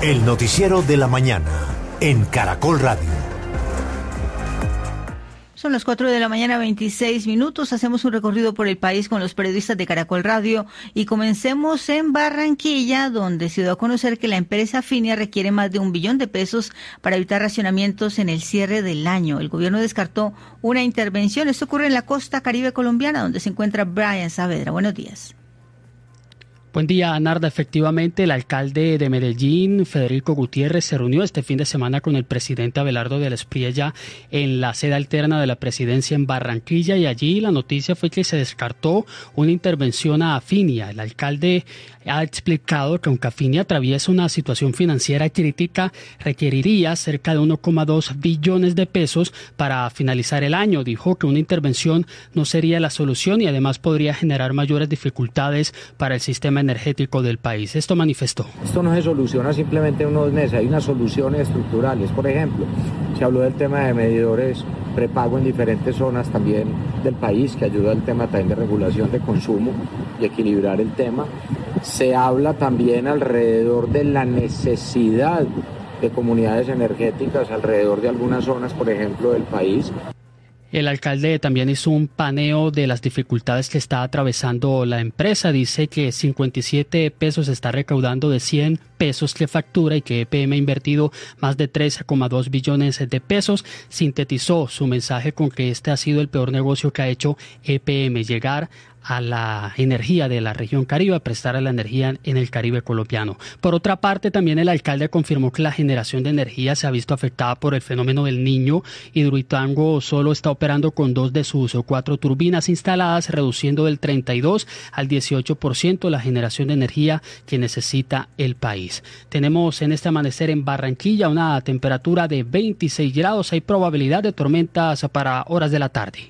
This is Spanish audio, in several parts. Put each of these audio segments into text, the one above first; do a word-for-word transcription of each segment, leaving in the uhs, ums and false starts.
El noticiero de la mañana en Caracol Radio. Son las cuatro de la mañana, veintiséis minutos. Hacemos un recorrido por el país con los periodistas de Caracol Radio y comencemos en Barranquilla, donde se dio a conocer que la empresa Finia requiere más de un billón de pesos para evitar racionamientos en el cierre del año. El gobierno descartó una intervención. Esto ocurre en la costa caribe colombiana, donde se encuentra Brian Saavedra. Buenos días. Buen día, Narda. Efectivamente, el alcalde de Medellín, Federico Gutiérrez, se reunió este fin de semana con el presidente Abelardo del Espriella en la sede alterna de la presidencia en Barranquilla, y allí la noticia fue que se descartó una intervención a Finia. El alcalde ha explicado que aunque Finia atraviesa una situación financiera crítica, requeriría cerca de uno coma dos billones de pesos para finalizar el año. Dijo que una intervención no sería la solución y además podría generar mayores dificultades para el sistema energético del país. Esto manifestó. Esto no se soluciona simplemente en unos meses, hay unas soluciones estructurales. Por ejemplo, se habló del tema de medidores prepago en diferentes zonas también del país, que ayuda al tema también de regulación de consumo y equilibrar el tema. Se habla también alrededor de la necesidad de comunidades energéticas alrededor de algunas zonas, por ejemplo, del país. El alcalde también hizo un paneo de las dificultades que está atravesando la empresa. Dice que cincuenta y siete pesos está recaudando de cien pesos que factura y que E P M ha invertido más de tres coma dos billones de pesos. Sintetizó su mensaje con que este ha sido el peor negocio que ha hecho E P M, llegar a la energía de la región Caribe, a prestar a la energía en el Caribe colombiano. Por otra parte, también el alcalde confirmó que la generación de energía se ha visto afectada por el fenómeno del Niño. Hidroituango solo está operando con dos de sus cuatro turbinas instaladas, reduciendo del treinta y dos al dieciocho por ciento la generación de energía que necesita el país. Tenemos en este amanecer en Barranquilla una temperatura de veintiséis grados. Hay probabilidad de tormentas para horas de la tarde.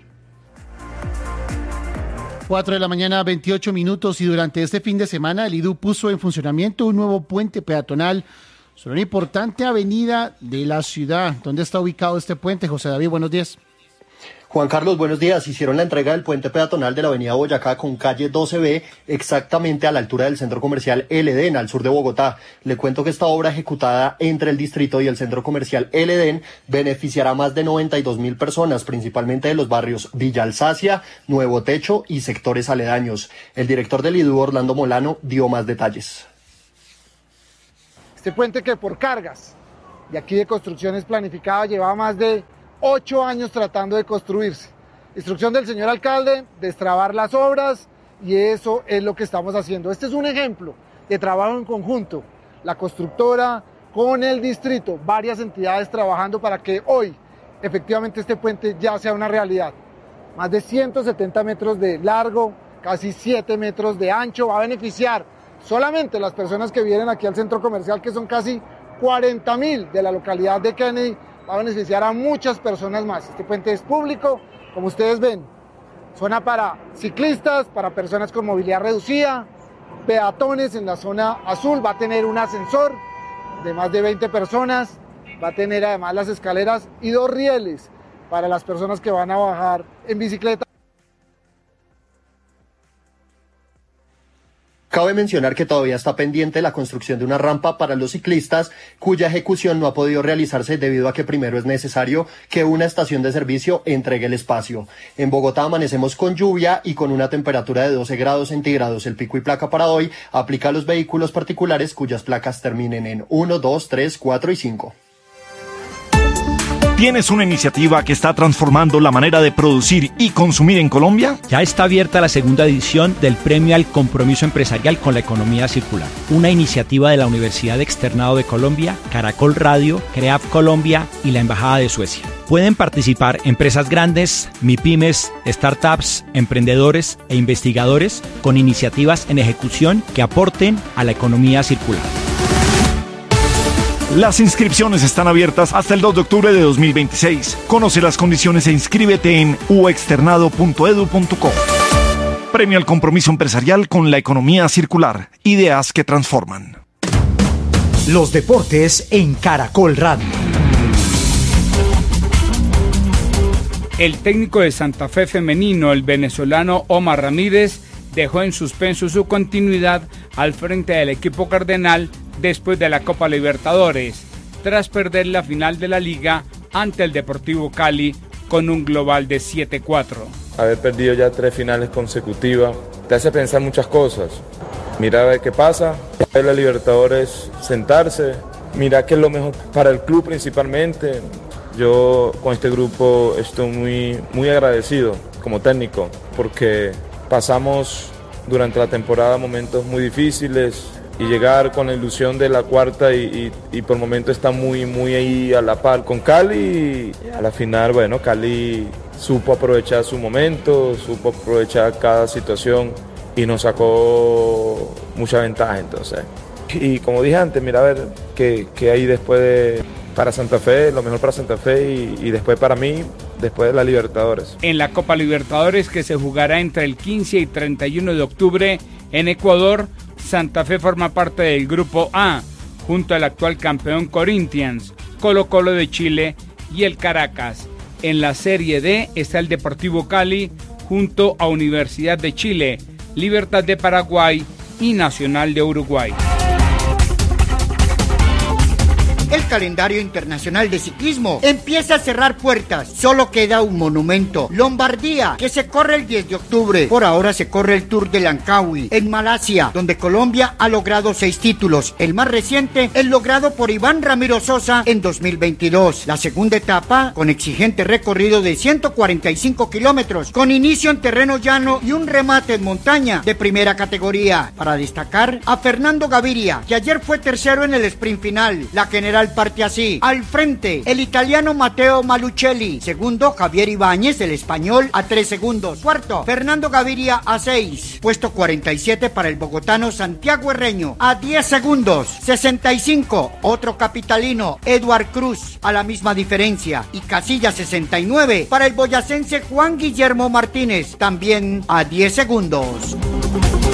cuatro de la mañana, veintiocho minutos, y durante este fin de semana el I D U puso en funcionamiento un nuevo puente peatonal sobre una importante avenida de la ciudad. ¿Dónde está ubicado este puente? José David, buenos días. Juan Carlos, buenos días. Hicieron la entrega del puente peatonal de la avenida Boyacá con calle doce B, exactamente a la altura del centro comercial El Edén, al sur de Bogotá. Le cuento que esta obra, ejecutada entre el distrito y el centro comercial El Edén, beneficiará a más de noventa y dos mil personas, principalmente de los barrios Villa Alsacia, Nuevo Techo y sectores aledaños. El director del I D U, Orlando Molano, dio más detalles. Este puente, que por cargas y aquí de construcciones planificadas llevaba más de ocho años tratando de construirse. Instrucción del señor alcalde, destrabar las obras, y eso es lo que estamos haciendo. Este es un ejemplo de trabajo en conjunto, la constructora con el distrito, varias entidades trabajando para que hoy efectivamente este puente ya sea una realidad. Más de ciento setenta metros de largo, casi siete metros de ancho, va a beneficiar solamente las personas que vienen aquí al centro comercial, que son casi cuarenta mil de la localidad de Kennedy. Va a beneficiar a muchas personas más. Este puente es público, como ustedes ven, zona para ciclistas, para personas con movilidad reducida, peatones en la zona azul, va a tener un ascensor de más de veinte personas, va a tener además las escaleras y dos rieles para las personas que van a bajar en bicicleta. Cabe mencionar que todavía está pendiente la construcción de una rampa para los ciclistas, cuya ejecución no ha podido realizarse debido a que primero es necesario que una estación de servicio entregue el espacio. En Bogotá amanecemos con lluvia y con una temperatura de doce grados centígrados. El pico y placa para hoy aplica a los vehículos particulares cuyas placas terminen en uno, dos, tres, cuatro y cinco. ¿Tienes una iniciativa que está transformando la manera de producir y consumir en Colombia? Ya está abierta la segunda edición del Premio al Compromiso Empresarial con la Economía Circular, una iniciativa de la Universidad Externado de Colombia, Caracol Radio, CREAF Colombia y la Embajada de Suecia. Pueden participar empresas grandes, MIPYMES, startups, emprendedores e investigadores con iniciativas en ejecución que aporten a la economía circular. Las inscripciones están abiertas hasta el dos de octubre de dos mil veintiséis. Conoce las condiciones e inscríbete en u externado punto edu punto co. Premio al Compromiso Empresarial con la Economía Circular. Ideas que transforman. Los deportes en Caracol Radio. El técnico de Santa Fe femenino, el venezolano Omar Ramírez, dejó en suspenso su continuidad al frente del equipo cardenal después de la Copa Libertadores, tras perder la final de la Liga ante el Deportivo Cali con un global de siete cuatro. Haber perdido ya tres finales consecutivas te hace pensar muchas cosas. Mira a ver qué pasa, ver la Libertadores, sentarse, mira qué es lo mejor para el club principalmente. Yo con este grupo estoy muy, muy agradecido como técnico porque pasamos durante la temporada momentos muy difíciles y llegar con la ilusión de la cuarta y, y, y por momentos está muy, muy ahí a la par con Cali. Y a la final, bueno, Cali supo aprovechar su momento, supo aprovechar cada situación y nos sacó mucha ventaja entonces. Y como dije antes, mira a ver qué, qué hay después de, para Santa Fe, lo mejor para Santa Fe y, y después para mí, después de la Libertadores. En la Copa Libertadores que se jugará entre el quince y treinta y uno de octubre en Ecuador, Santa Fe forma parte del Grupo A, junto al actual campeón Corinthians, Colo-Colo de Chile y el Caracas. En la Serie D está el Deportivo Cali junto a Universidad de Chile, Libertad de Paraguay y Nacional de Uruguay. El calendario internacional de ciclismo empieza a cerrar puertas. Solo queda un monumento, Lombardía, que se corre el diez de octubre. Por ahora se corre el Tour de Langkawi en Malasia, donde Colombia ha logrado seis títulos. El más reciente, el logrado por Iván Ramiro Sosa en dos mil veintidós. La segunda etapa, con exigente recorrido de ciento cuarenta y cinco kilómetros, con inicio en terreno llano y un remate en montaña de primera categoría. Para destacar a Fernando Gaviria, que ayer fue tercero en el sprint final. La general parte así: al frente, el italiano Matteo Malucelli. Segundo, Javier Ibáñez, el español, a tres segundos. Cuarto, Fernando Gaviria, a seis. Puesto cuarenta y siete para el bogotano Santiago Herreño, a diez segundos. sesenta y cinco, otro capitalino, Eduard Cruz, a la misma diferencia. Y casilla sesenta y nueve para el boyacense Juan Guillermo Martínez, también a diez segundos.